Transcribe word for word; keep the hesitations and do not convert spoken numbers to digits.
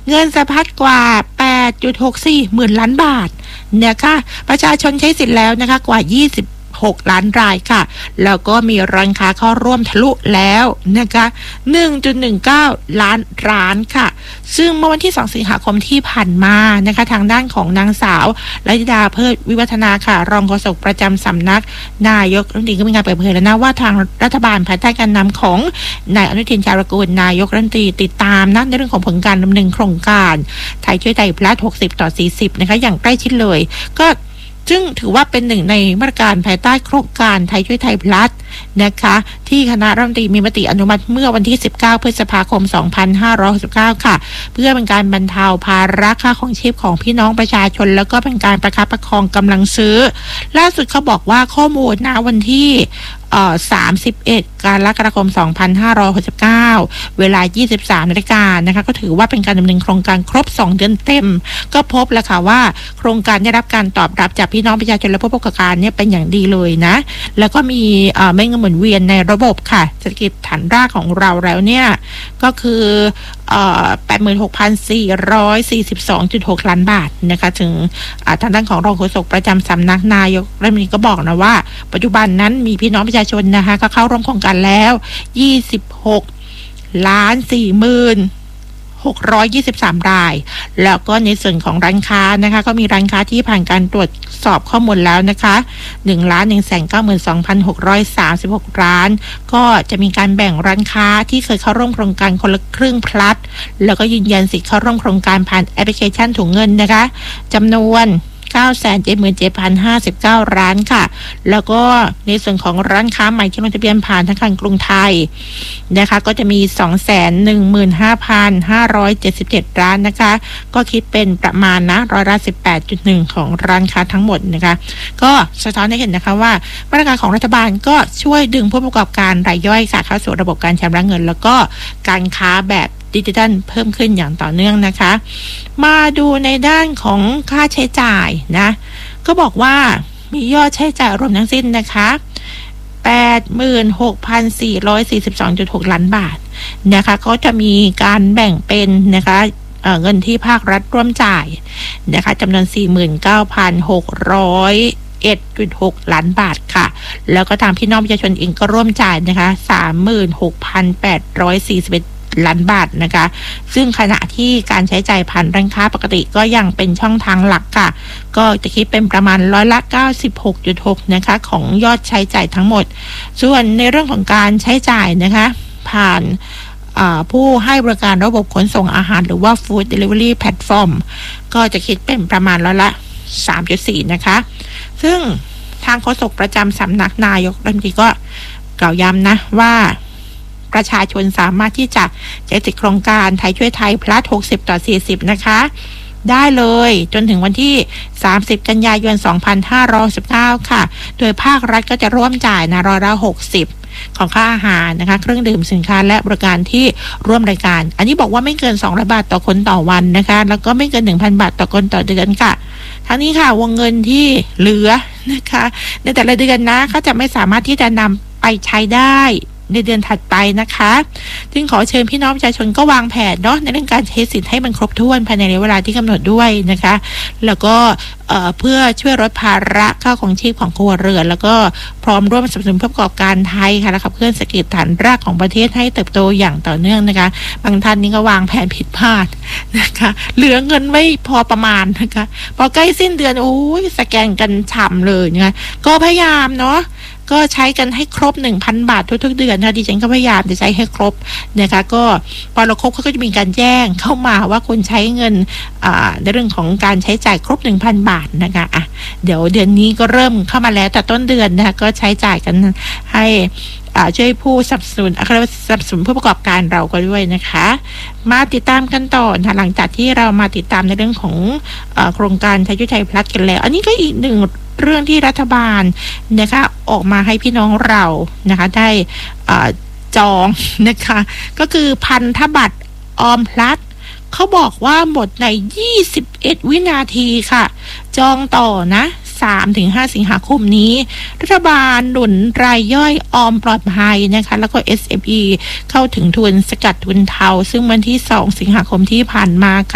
เงินสะพัดกว่า แปดจุดหกสี่ หมื่นล้านบาทนะคะประชาชนใช้สิทธิ์แล้วนะคะกว่ายี่สิบหกล้านรายค่ะแล้วก็มีร้านค้าเข้าร่วมทะลุแล้วนะคะ หนึ่งจุดหนึ่งเก้า ล้านร้านค่ะซึ่งเมื่อวันที่สองสิงหาคมที่ผ่านมานะคะทางด้านของนางสาวลัทธิดาเพิดวิวัฒนาค่ะรองโฆษกประจำสำนักนายกรัฐมนตรีก็มีการเปิดเผยแล้วนะว่าทางรัฐบาลภายใต้การนำของนายอนุทินชาญวิรากูลนายกรัฐมนตรีติดตามนะในเรื่องของผลการดำเนินโครงการไทยช่วยไทยพลัสหกสิบต่อสี่สิบนะคะอย่างใกล้ชิดเลยก็ซึ่งถือว่าเป็นหนึ่งในมาตรการภายใต้โครงการไทยช่วยไทยพลัสนะคะที่คณะรัฐมนตรีมีมติอนุมัติเมื่อวันที่สิบเก้าพฤษภาคมสองพันห้าร้อยหกสิบเก้าค่ะเพื่อเป็นการบรรเทาภาระค่าของชีพของพี่น้องประชาชนแล้วก็เป็นการประคับประคองกำลังซื้อล่าสุดเขาบอกว่าข้อมูลณวันที่เอ่อสามสิบเอ็ดกรกฎาคมสองพันห้าร้อยหกสิบเก้าเวลา ยี่สิบสามนาฬิกานะคะก็ถือว่าเป็นการดำเนินโครงการครบสองเดือนเต็มก็พบแล้วค่ะว่าโครงการได้รับการตอบรับจากพี่น้องประชาชนและผู้ประกอบการเนี่ยเป็นอย่างดีเลยนะแล้วก็มีเอ่อเม็ดเงินหมุนเวียนในระบบค่ะเศรษฐกิจฐานรากของเราแล้วเนี่ยก็คือเอ่อ แปดหมื่นหกพันสี่ร้อยสี่สิบสองจุดหก ล้านบาทนะคะถึงทางด้านของรองโฆษกประจำสำนักนายกรัฐมนตรีก็บอกนะว่าปัจจุบันนั้นมีพี่น้องประชาชนนะคะก็เข้าร่วมโครงการแล้วยี่สิบหกล้านสี่หมื่นหกร้อยยี่สิบสามรายแล้วก็ในส่วนของร้านค้านะคะก็มีร้านค้าที่ผ่านการตรวจสอบข้อมูลแล้วนะคะ หนึ่งล้านหนึ่งแสนเก้าหมื่นสองพันหกร้อยสามสิบหก ร้านก็จะมีการแบ่งร้านค้าที่เคยเข้าร่วมโครงการคนละครึ่งพลัสแล้วก็ยืนยันสิทธิ์เข้าร่วมโครงการผ่านแอปพลิเคชันถุงเงินนะคะจำนวน เก้าแสนเจ็ดหมื่นเจ็ดพันห้าสิบเก้า ร้านค่ะแล้วก็ในส่วนของร้านค้าใหม่ที่ลงทะเบียนผ่านธนาคารกรุงไทยนะคะก็จะมี สองแสนหนึ่งหมื่นห้าพันห้าร้อยเจ็ดสิบเจ็ด ร้านนะคะก็คิดเป็นประมาณนะร้อยละ สิบแปดจุดหนึ่ง ของร้านค้าทั้งหมดนะคะก็สะท้อนให้เห็นนะคะว่ามาตรการของรัฐบาลก็ช่วยดึงผู้ประกอบการรายย่อยเข้าสู่ระบบการชำระเงินแล้วก็การค้าแบบดิจิทัลเพิ่มขึ้นอย่างต่อเนื่องนะคะมาดูในด้านของค่าใช้จ่ายนะก็บอกว่ามียอดใช้จ่ายรวมทั้งสิ้นนะคะ แปดหมื่นหกพันสี่ร้อยสี่สิบสองจุดหก ล้านบาทนะคะก็จะมีการแบ่งเป็นนะคะเอ่อเงินที่ภาครัฐร่วมจ่ายนะคะจำนวน สี่หมื่นเก้าพันหกร้อยเอ็ดจุดหก ล้านบาทค่ะแล้วก็ทางพี่น้องประชาชนเองก็ร่วมจ่ายนะคะ สามหมื่นหกพันแปดร้อยสี่สิบเอ็ดล้านบาทนะคะซึ่งขณะที่การใช้จ่ายผ่านร้านค้าปกติก็ยังเป็นช่องทางหลักค่ะก็จะคิดเป็นประมาณร้อยละ เก้าสิบหกจุดหก นะคะของยอดใช้จ่ายทั้งหมดส่วนในเรื่องของการใช้จ่ายนะคะผ่านผู้ให้บริการระบบขนส่งอาหารหรือว่า Food Delivery Platform ก็จะคิดเป็นประมาณร้อยละ สามจุดสี่ นะคะซึ่งทางโฆษกประจำสำนักนายกรัฐมนตรีก็กล่าวย้ำนะว่าประชาชนสามารถที่จะใช้สิทธิโครงการไทยช่วยไทยพลัสหกสิบต่อสี่สิบนะคะได้เลยจนถึงวันที่สามสิบกันยายนสองพันห้าร้อยสิบเก้าค่ะโดยภาครัฐก็จะร่วมจ่ายนะร้อยละหกสิบของค่าอาหารนะคะเครื่องดื่มสินค้าและบริการที่ร่วมรายการอันนี้บอกว่าไม่เกินสองร้อยบาทต่อคนต่อวันนะคะแล้วก็ไม่เกิน หนึ่งพัน บาทต่อคนต่อเดือนค่ะทั้งนี้ค่ะวงเงินที่เหลือนะคะในแต่ละเดือนนะเขาจะไม่สามารถที่จะนำไปใช้ได้ในเดือนถัดไปนะคะจึงขอเชิญพี่น้องประชาชนก็วางแผนเนาะในเรื่องการใช้สิทธิ์ให้มันครบถ้วนภายในระยะเวลาที่กำหนดด้วยนะคะแล้วก็เอ่อเพื่อช่วยลดภาระค่าของชีพของครัวเรือนแล้วก็พร้อมร่วมสนับสนุนผู้ประกอบการไทยค่ะและขับเคลื่อนเศรษฐกิจฐานรากของประเทศให้เติบโตอย่างต่อเนื่องนะคะบางท่านนี่ก็วางแผนผิดพลาดนะคะเหลือเงินไม่พอประมาณนะคะพอใกล้สิ้นเดือนโอ้ยสแกนกันฉ่ำเลยนะคะก็พยายามเนาะก็ใช้กันให้ครบ หนึ่งพัน บาททุกๆเดือนนะดิฉันก็พยายามจะใช้ให้ครบนะคะก็พอเราครบเขาก็จะมีการแจ้งเข้ามาว่าคุณใช้เงินในเรื่องของการใช้จ่ายครบ หนึ่งพัน บาทนะคะอ่ะเดี๋ยวเดือนนี้ก็เริ่มเข้ามาแล้วแต่ต้นเดือนนะคะก็ใช้จ่ายกันให้ช่วยผู้สนับสนุนสนับสนุนผู้ประกอบการเราก็ด้วยนะคะมาติดตามกันต่อนะหลังจากที่เรามาติดตามในเรื่องของเอ่อโครงการไทยช่วยไทยพลัสกันแล้วอันนี้ก็อีกหนึ่งเรื่องที่รัฐบาลนะคะออกมาให้พี่น้องเรานะคะได้จองนะคะก็คือพันธบัตรออมพลัสเขาบอกว่าหมดในยี่สิบเอ็ดวินาทีค่ะจองต่อนะสามถึงห้า สิงหาคมนี้รัฐบาลหนุนรายย่อยออมปลอดภัยนะคะแล้วก็ เอส เอ็ม อี เข้าถึงทุนสกัดทุนเทาซึ่งวันที่สองสิงหาคมที่ผ่านมาค่ะ